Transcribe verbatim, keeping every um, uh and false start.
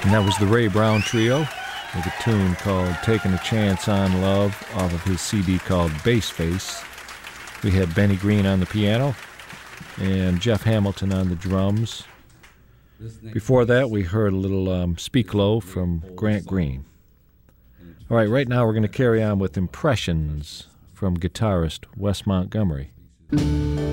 And that was the Ray Brown Trio with a tune called Taking a Chance on Love off of his C D called Bass Face. We had Benny Green on the piano and Jeff Hamilton on the drums. Before that, we heard a little um, Speak Low from Grant Green. All right, right now we're going to carry on with Impressions from guitarist Wes Montgomery.